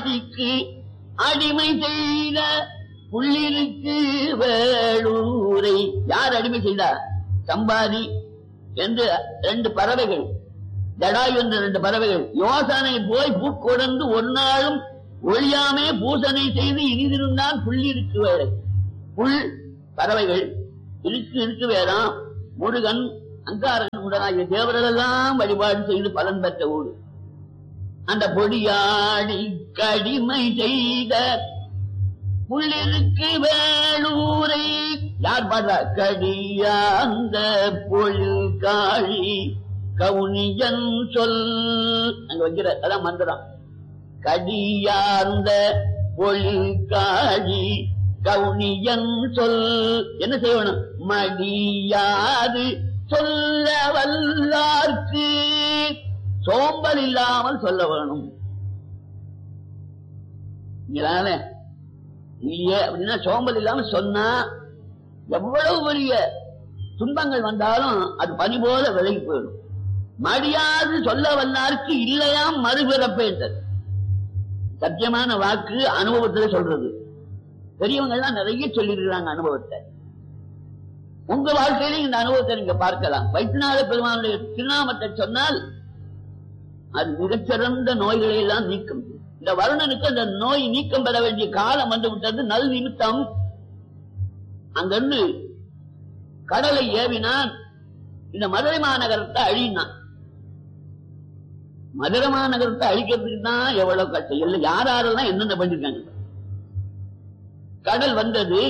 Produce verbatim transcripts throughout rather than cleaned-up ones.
ஆடிக்கு அடிமை செய்த புள்ளிருக்கு வேளூரை யார் அடிமை செய்தார்? சம்பாதி என்று ரெண்டு பறவைகள், ஜடாயு என்ற ரெண்டு பறவைகள் யோசனை போய் பூக்கொடர்ந்து ஒரு நாளும் ஒழியாமே பூசனை செய்து இனிதிருந்தான் புள்ளிருக்கு வேலை. புல் பறவைகள் இருக்கு இருக்கு வேறாம். முருகன் அங்காரன் உடனாகிய தேவரெல்லாம் வழிபாடு செய்து பலன் பெற்ற ஊடு. அந்த பொடியாடி கடிமை செய்த புள்ளிருக்கு வேளூரை யார் பாடுறார்? கடியாந்த பொழில் காழி கவுனியன் சொல் அங்க வைக்கிற அதான் மந்திரம். கடியார்ந்த பொழில் காழி கவுனியன் சொல் என்ன செய்யணும்? மடியாது சொல்ல வல்லார்க்கு சோம்பல் இல்லாமல் சொல்ல வேணும். இல்லையே அப்படின்னா சோம்பல் இல்லாம சொன்னா எவ்வளவு பெரிய துன்பங்கள் வந்தாலும் அது பனி போல விலகி போயிடும். மடியாது சொல்ல வல்லாருக்கு இல்லையாம் மறுபிறப்பேற்றது. சத்தியமான வாக்கு அனுபவத்துல சொல்றது. பெரியவங்க எல்லாம் நிறைய சொல்லிருக்கிறாங்க அனுபவத்தை. உங்க வாழ்க்கையில இந்த அனுபவத்தை நீங்க பார்க்கலாம். வைத்தியநாத பெருமானுடைய திருநாமத்தை சொன்னால் அது மிகச்சிறந்த நோய்களை எல்லாம் நீக்கும். இந்த வருணனுக்கு அந்த நோய் நீக்கம் பெற வேண்டிய காலம் வந்து விட்டது. நல் நிமித்தம் அங்கிருந்து கடலை ஏவினான். இந்த மதுரை மாநகரத்தை அழினான். மதுரை மாநகரத்தை அழிக்கிறதுக்கு தான் எவ்வளவு கஷ்டம். இல்லை யார் யாரெல்லாம் என்னென்ன பண்ணிருக்காங்க. கடல் வந்தது.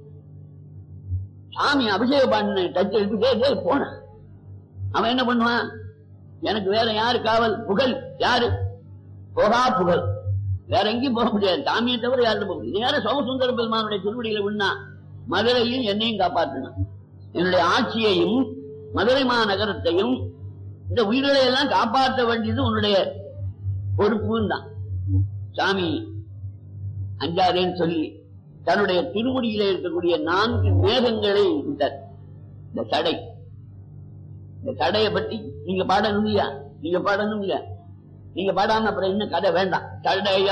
சாமி அபிஷேகம் பண்ண டச் எடுத்து போன அவன் என்ன பண்ணுவான்? எனக்கு வேற யாரு காவல்? புகழ் யாரு? போகா புகழ். வேற எங்கேயும் போக முடியாது. சாமியை தவிர யாரும் போக முடியாது. யாரும் சோமசுந்தர பெருமானுடைய திருவடியில விண்ணா மதுரையும் என்னையும் காப்பாற்றினான். என்னுடைய ஆட்சியையும் மதுரை மாநகரத்தையும் இந்த உயிர்களை எல்லாம் காப்பாற்ற வேண்டியது உன்னுடைய பொறுப்புன்னு தான். சாமி அஞ்சாதேன்னு சொல்லி தன்னுடைய திருமுடியில இருக்கக்கூடிய நான்கு மேகங்களை விட்டார். இந்த தடை, இந்த தடையை பற்றி நீங்க பாடணும் இல்லையா? நீங்க பாடணும் இல்லையா? நீங்க பாடாம அப்புறம் இன்னும் கதை வேண்டாம். தடைய